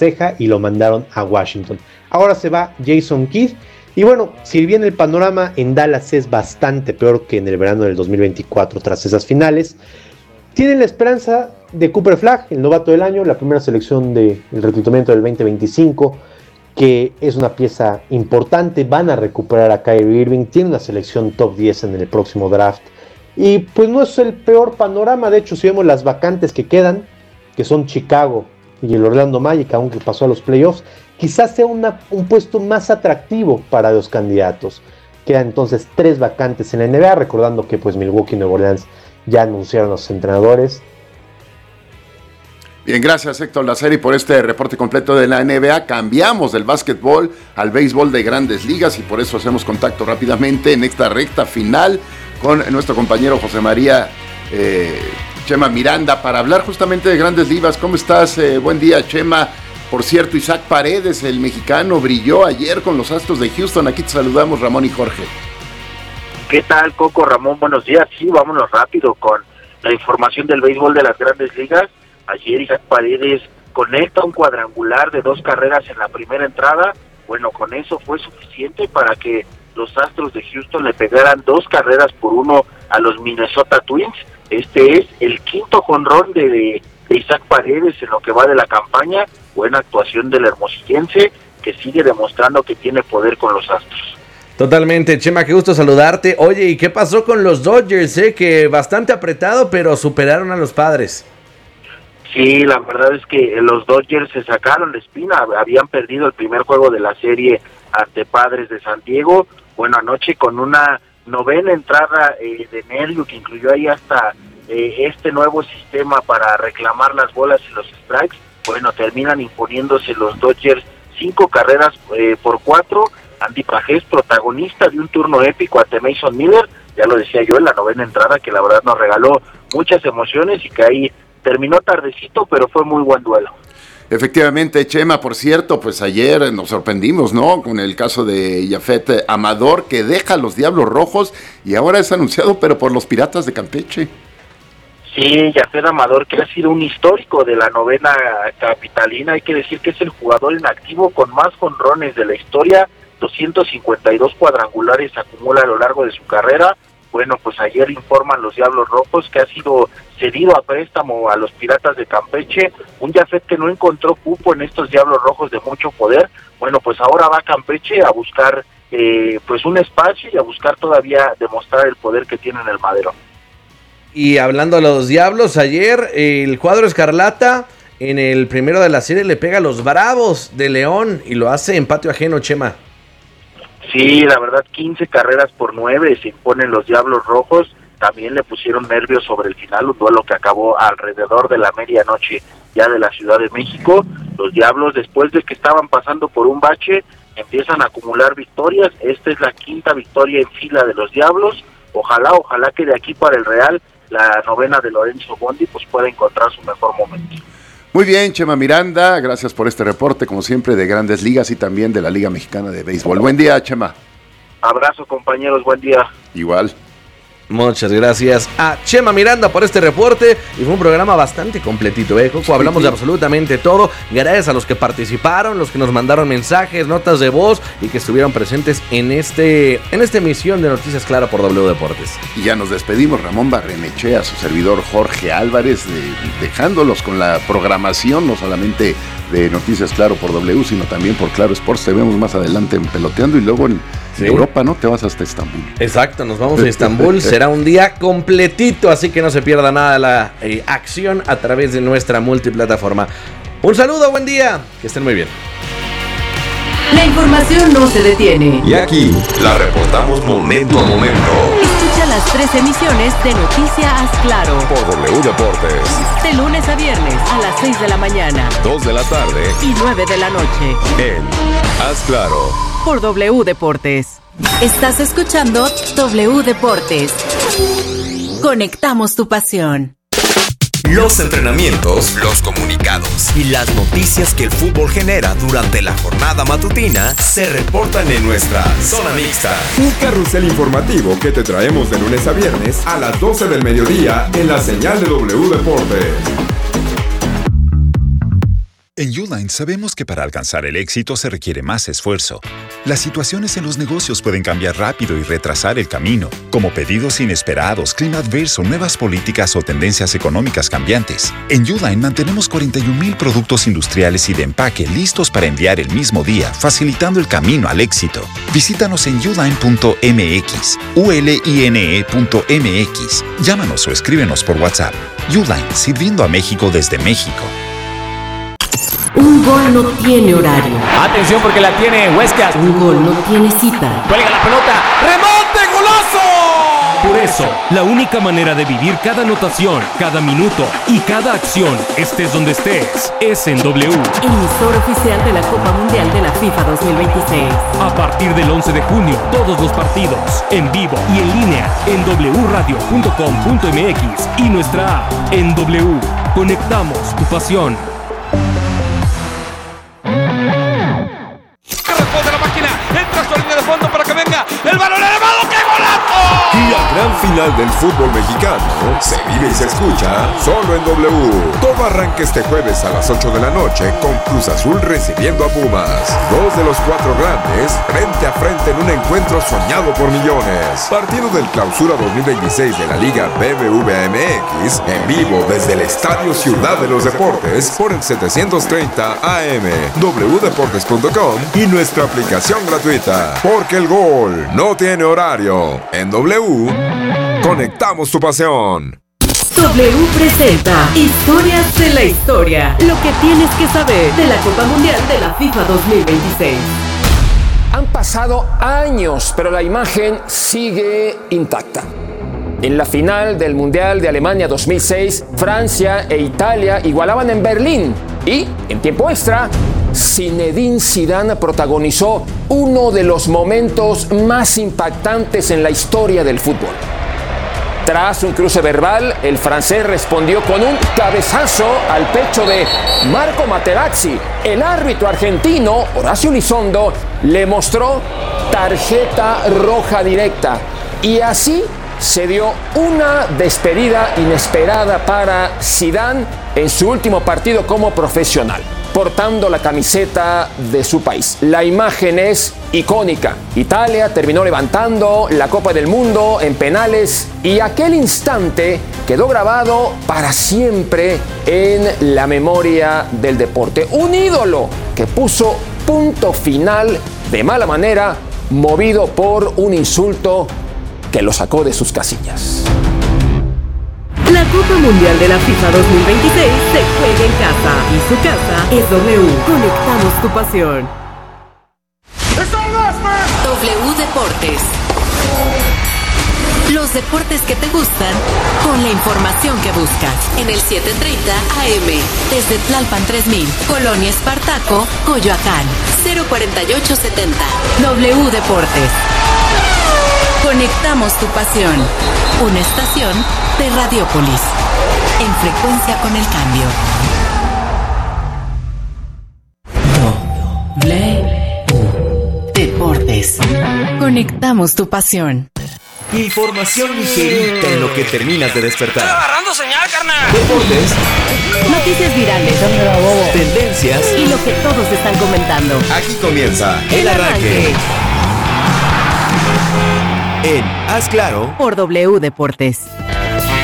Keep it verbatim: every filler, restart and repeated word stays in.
ceja y lo mandaron a Washington. Ahora se va Jason Kidd. Y bueno, si bien el panorama en Dallas es bastante peor que en el verano del dos mil veinticuatro tras esas finales, tienen la esperanza de Cooper Flagg, el novato del año, la primera selección del reclutamiento del veinte veinticinco, que es una pieza importante. Van a recuperar a Kyrie Irving, tiene una selección top diez en el próximo draft. Y pues no es el peor panorama, de hecho si vemos las vacantes que quedan, que son Chicago y el Orlando Magic, aunque pasó a los playoffs, quizás sea una, un puesto más atractivo para los candidatos. Quedan entonces tres vacantes en la N B A, recordando que pues Milwaukee y Nueva Orleans ya anunciaron a los entrenadores. Bien, gracias Héctor Lazari por este reporte completo de la N B A. Cambiamos del básquetbol al béisbol de Grandes Ligas y por eso hacemos contacto rápidamente en esta recta final con nuestro compañero José María eh, Chema Miranda para hablar justamente de Grandes Ligas. ¿Cómo estás? Eh, buen día, Chema. Por cierto, Isaac Paredes, el mexicano, brilló ayer con los Astros de Houston. Aquí te saludamos, Ramón y Jorge. ¿Qué tal, Coco, Ramón? Buenos días. Sí, vámonos rápido con la información del béisbol de las Grandes Ligas. Ayer Isaac Paredes conecta un cuadrangular de dos carreras en la primera entrada. Bueno, con eso fue suficiente para que los Astros de Houston le pegaran dos carreras por uno a los Minnesota Twins. Este es el quinto jonrón de, de, de Isaac Paredes en lo que va de la campaña. Buena actuación del hermosillense, que sigue demostrando que tiene poder con los Astros. Totalmente, Chema, qué gusto saludarte. Oye, ¿y qué pasó con los Dodgers? Eh? Que bastante apretado, pero superaron a los Padres. Sí, la verdad es que los Dodgers se sacaron la espina, habían perdido el primer juego de la serie ante Padres de San Diego. Bueno, anoche con una novena entrada eh, de nervio que incluyó ahí hasta eh, este nuevo sistema para reclamar las bolas y los strikes, bueno, terminan imponiéndose los Dodgers cinco carreras eh, por cuatro. Andy Pajés, protagonista de un turno épico ante Mason Miller, ya lo decía yo en la novena entrada, que la verdad nos regaló muchas emociones y que ahí terminó tardecito, pero fue muy buen duelo. Efectivamente, Chema, por cierto, pues ayer nos sorprendimos, ¿no? Con el caso de Yafet Amador, que deja a los Diablos Rojos y ahora es anunciado, pero por los Piratas de Campeche. Sí, Yafet Amador, que ha sido un histórico de la novena capitalina, hay que decir que es el jugador en activo con más jonrones de la historia, doscientos cincuenta y dos cuadrangulares acumula a lo largo de su carrera. Bueno, pues ayer informan los Diablos Rojos que ha sido cedido a préstamo a los Piratas de Campeche, un Yafet que no encontró cupo en estos Diablos Rojos de mucho poder. Bueno, pues ahora va a Campeche a buscar eh, pues un espacio y a buscar todavía demostrar el poder que tiene en el Madero. Y hablando de los Diablos, ayer el cuadro escarlata en el primero de la serie le pega a los Bravos de León y lo hace en patio ajeno, Chema. Sí, la verdad, quince carreras por nueve se imponen los Diablos Rojos. También le pusieron nervios sobre el final, un duelo que acabó alrededor de la medianoche ya de la Ciudad de México. Los Diablos, después de que estaban pasando por un bache, empiezan a acumular victorias. Esta es la quinta victoria en fila de los Diablos. Ojalá, ojalá que de aquí para el Real, la novena de Lorenzo Bondi, pues pueda encontrar su mejor momento. Muy bien, Chema Miranda, gracias por este reporte, como siempre, de Grandes Ligas y también de la Liga Mexicana de Béisbol. Buen día, Chema. Abrazo, compañeros, buen día. Igual. Muchas gracias a Chema Miranda por este reporte y fue un programa bastante completito, ¿eh, Coco? Hablamos sí, sí. de absolutamente todo, gracias a los que participaron, los que nos mandaron mensajes, notas de voz y que estuvieron presentes en este en esta emisión de Noticias Claro por W Deportes. Y ya nos despedimos, Ramón Barrenechea, su servidor Jorge Álvarez, de, dejándolos con la programación, no solamente de Noticias Claro por W, sino también por Claro Sports. Te vemos más adelante en Peloteando y luego en sí. Europa, ¿no? Te vas hasta Estambul. Exacto, nos vamos a Estambul. Será un día completito, así que no se pierda nada de la eh, acción a través de nuestra multiplataforma. Un saludo, buen día, que estén muy bien. La información no se detiene. Y aquí la reportamos momento a momento. Escucha las tres emisiones de Noticias Claro por W Deportes. De lunes a viernes a las seis de la mañana, dos de la tarde y nueve de la noche. En Haz Claro por W Deportes. Estás escuchando W Deportes. Conectamos tu pasión. Los entrenamientos, los comunicados y las noticias que el fútbol genera durante la jornada matutina se reportan en nuestra Zona Mixta. Un carrusel informativo que te traemos de lunes a viernes a las doce del mediodía en la señal de W Deportes. En Uline sabemos que para alcanzar el éxito se requiere más esfuerzo. Las situaciones en los negocios pueden cambiar rápido y retrasar el camino, como pedidos inesperados, clima adverso, nuevas políticas o tendencias económicas cambiantes. En Uline mantenemos cuarenta y un mil productos industriales y de empaque listos para enviar el mismo día, facilitando el camino al éxito. Visítanos en uline punto m x, u l i n e punto m x. Llámanos o escríbenos por WhatsApp. Uline, sirviendo a México desde México. Un gol no tiene horario. Atención porque la tiene Huescas. Un gol no tiene cita. Cuelga la pelota. ¡Remonte, golazo! Por eso, la única manera de vivir cada anotación, cada minuto y cada acción, estés donde estés, es en W. Emisor oficial de la Copa Mundial de la FIFA dos mil veintiséis. A partir del once de junio, todos los partidos, en vivo y en línea, en doble radio punto com punto m x y nuestra app. En W, conectamos tu pasión. Responde la máquina, entra su línea de fondo para que venga el balón elevado, ¡qué golazo! Y la gran final del fútbol mexicano se vive y se escucha solo en W. Todo arranca este jueves a las ocho de la noche con Cruz Azul recibiendo a Pumas. Dos de los cuatro grandes frente a frente en un encuentro soñado por millones. Partido del Clausura dos mil veintiséis de la Liga B B V A M X en vivo desde el Estadio Ciudad de los Deportes por el setecientos treinta A M, w deportes punto com y nuestra aplicación gratuita. Porque el gol no tiene horario. En W, conectamos tu pasión. W presenta Historias de la Historia. Lo que tienes que saber de la Copa Mundial de la FIFA dos mil veintiséis. Han pasado años, pero la imagen sigue intacta. En la final del Mundial de Alemania dos mil seis, Francia e Italia igualaban en Berlín y, en tiempo extra, Zinedine Zidane protagonizó uno de los momentos más impactantes en la historia del fútbol. Tras un cruce verbal, el francés respondió con un cabezazo al pecho de Marco Materazzi. El árbitro argentino, Horacio Elizondo, le mostró tarjeta roja directa. Y así se dio una despedida inesperada para Zidane en su último partido como profesional, portando la camiseta de su país. La imagen es icónica. Italia terminó levantando la Copa del Mundo en penales y aquel instante quedó grabado para siempre en la memoria del deporte. Un ídolo que puso punto final de mala manera, movido por un insulto que lo sacó de sus casillas. La Copa Mundial de la FIFA dos mil veintiséis se juega en casa y su casa es W. Conectamos tu pasión. W Deportes. Los deportes que te gustan con la información que buscas. En el setecientos treinta A M. Desde Tlalpan tres mil. Colonia Espartaco, Coyoacán. cero cuarenta y ocho setenta. W Deportes. Conectamos tu pasión. Una estación de Radiópolis. En frecuencia con el cambio. W Deportes. Conectamos tu pasión. Información ligerita en lo que terminas de despertar. ¡Estoy agarrando señal, carnal! Deportes. Noticias virales. Tendencias. Y lo que todos están comentando. Aquí comienza El Arranque. En Haz Claro por W Deportes.